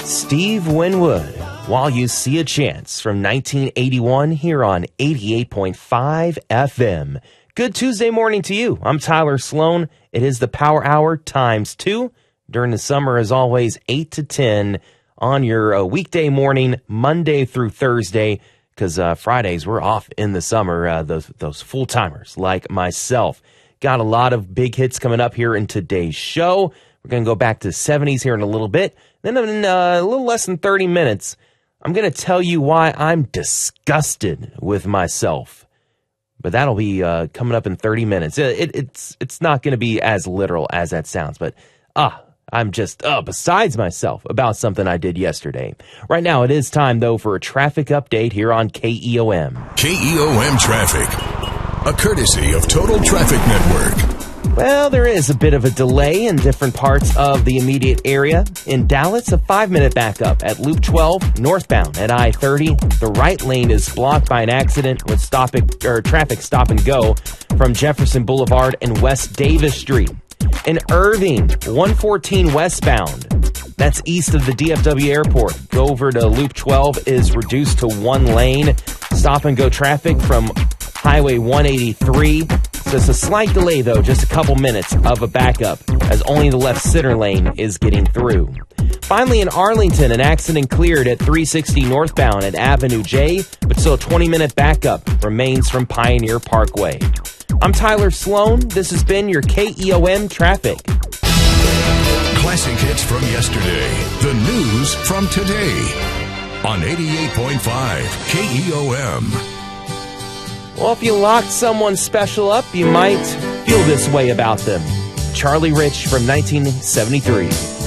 Steve Winwood, While You See a Chance, from 1981 here on 88.5 FM. Good Tuesday morning to you. I'm Tyler Sloan. It is the Power Hour times 2. During the summer, as always, 8 to 10 on your weekday morning, Monday through Thursday, because Fridays we're off in the summer, those full-timers like myself. Got a lot of big hits coming up here in today's show. We're going to go back to the 70s here in a little bit. Then in a little less than 30 minutes, I'm going to tell you why I'm disgusted with myself. But that'll be coming up in 30 minutes. It's not going to be as literal as that sounds. But I'm just besides myself about something I did yesterday. Right now, it is time, though, for a traffic update here on KEOM. KEOM Traffic, a courtesy of Total Traffic Network. Well, there is a bit of a delay in different parts of the immediate area. In Dallas, a 5-minute backup at Loop 12 northbound at I-30. The right lane is blocked by an accident with traffic stop and go from Jefferson Boulevard and West Davis Street. In Irving, 114 westbound, that's east of the DFW airport. Go over to Loop 12 is reduced to one lane. Stop and go traffic from Highway 183. So it's a slight delay, though, just a couple minutes of a backup, as only the left center lane is getting through. Finally, in Arlington, an accident cleared at 360 northbound at Avenue J, but still a 20-minute backup remains from Pioneer Parkway. I'm Tyler Sloan. This has been your KEOM Traffic. Classic hits from yesterday. The news from today. On 88.5 KEOM. Well, if you locked someone special up, you might feel this way about them. Charlie Rich from 1973.